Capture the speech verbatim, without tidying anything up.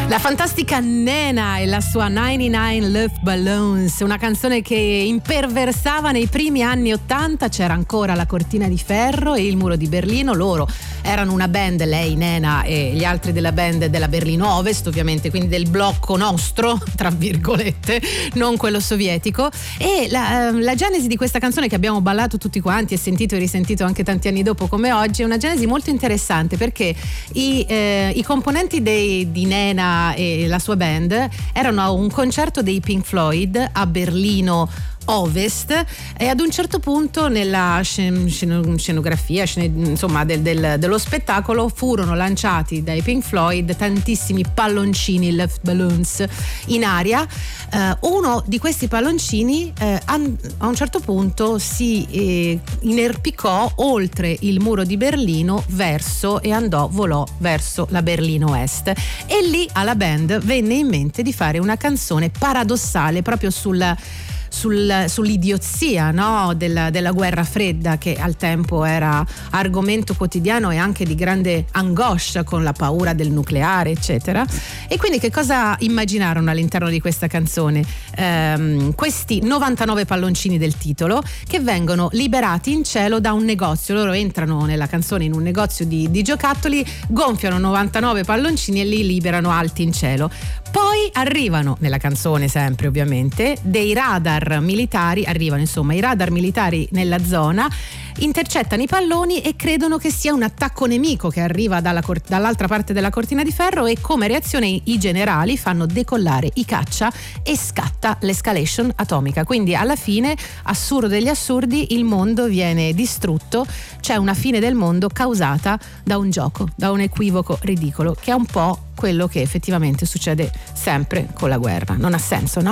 La fantastica Nena e la sua novantanove Love Balloons, una canzone che imperversava nei primi anni ottanta. C'era ancora la cortina di ferro e il muro di Berlino. Loro erano una band, lei Nena e gli altri della band della Berlino Ovest, ovviamente, quindi del blocco nostro, tra virgolette, non quello sovietico. E la, la genesi di questa canzone, che abbiamo ballato tutti quanti e sentito e risentito anche tanti anni dopo come oggi, è una genesi molto interessante, perché i, eh, i componenti dei, di Nena e la sua band erano a un concerto dei Pink Floyd a Berlino Ovest, e ad un certo punto nella scen- scen- scenografia scen- insomma del, del, dello spettacolo furono lanciati dai Pink Floyd tantissimi palloncini Love Balloons in aria. Uh, uno di questi palloncini uh, a un certo punto si eh, inerpicò oltre il muro di Berlino verso e andò volò verso la Berlino Est, e lì alla band venne in mente di fare una canzone paradossale proprio sul Sul, sull'idiozia, no? della, della guerra fredda, che al tempo era argomento quotidiano e anche di grande angoscia, con la paura del nucleare eccetera. E quindi che cosa immaginarono all'interno di questa canzone? Ehm, questi novantanove palloncini del titolo, che vengono liberati in cielo da un negozio. Loro entrano nella canzone in un negozio di, di giocattoli, gonfiano novantanove palloncini e li liberano alti in cielo. Poi arrivano, nella canzone sempre ovviamente, dei radar militari, arrivano insomma i radar militari nella zona, intercettano i palloni e credono che sia un attacco nemico che arriva dalla cor- dall'altra parte della cortina di ferro, e come reazione i generali fanno decollare i caccia e scatta l'escalation atomica. Quindi alla fine, assurdo degli assurdi, il mondo viene distrutto, c'è una fine del mondo causata da un gioco, da un equivoco ridicolo, che è un po' quello che effettivamente succede sempre con la guerra. Non ha senso, no?